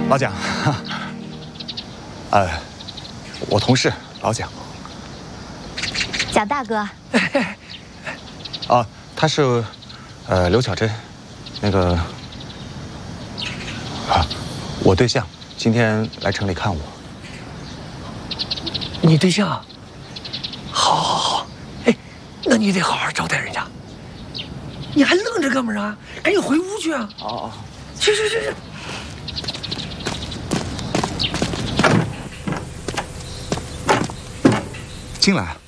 老蒋，我同事老蒋。 蒋大哥。 啊，他是刘巧珍，那个我对象今天来城里看我。 你对象？好，哎，那你得好好招待人家。你还愣着干嘛啊？赶紧回屋去啊！ 哦， 去。 进来。